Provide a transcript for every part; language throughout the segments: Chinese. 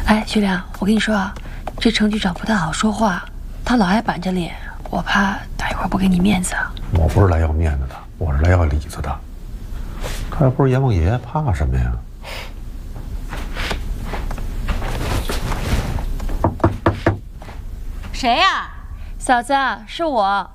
哎，徐良，我跟你说啊，这程局长不太好说话，他老爱板着脸，我怕他一会儿不给你面子啊。 我不是来要面子的，我是来要里子的。他要不是阎王爷，怕什么呀？ 谁呀？ 嫂子，是我。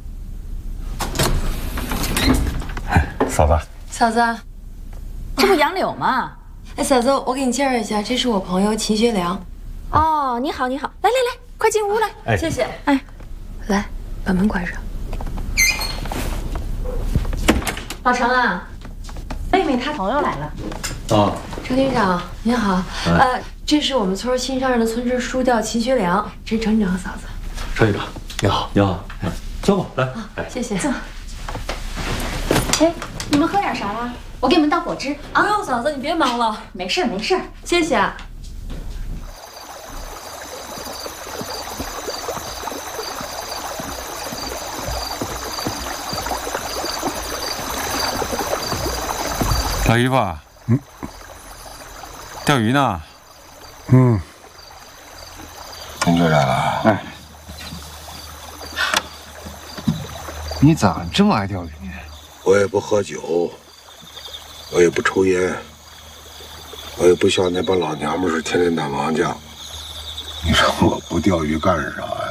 哎，嫂子。 嫂子， 这不杨柳吗？ 哎，嫂子，我给你介绍一下，这是我朋友秦学良。 哦，你好，你好，来来来，快进屋来。 哎， 谢谢。 哎， 来，把门关上。 老程啊，妹妹她朋友来了。 啊， 程局长您好，这是我们村新上任的村支书，叫秦学良，这是程局长和嫂子。 程局长，你好，你好，坐吧，来， 谢谢。 坐。哎，你们喝点啥呀？我给你们倒果汁。 不用，嫂子，你别忙了。 没事没事， 谢谢。 老姨夫，钓鱼呢？ 您就来了。哎，你咋这么爱钓鱼呢？ 我也不喝酒，我也不抽烟，我也不像那帮老娘们似的天天打麻将。 你说我不钓鱼干啥呀？